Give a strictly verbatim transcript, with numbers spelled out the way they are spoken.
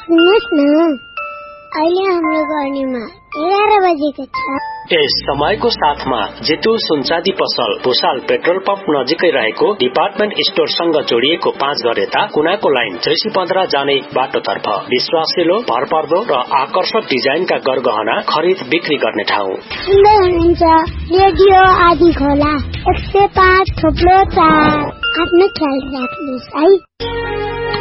सुन्नुहोस् न, अहिले हाम्रो गर्नेमा एघार बजेको छ। यस समयको साथमा जेतु सुनचाँदी पसल भुसाल पेट्रोल पम्प नजिकै रहेको डिपार्टमेन्ट स्टोरसँग जोडिएको पाँच घर यता कुनाको लाइन त्रिसी पन्ध्र जाने बाटोतर्फ विश्वासिलो, भरपर्दो र आकर्षक डिजाइनका गरगहना खरिद बिक्री गर्ने ठाउँ। सुन्दै हुनुहुन्छ रेडियो आदि खोला एक सय पाँच थोप्लो चार। आफ्नो ख्याल राख्नुहोस् है।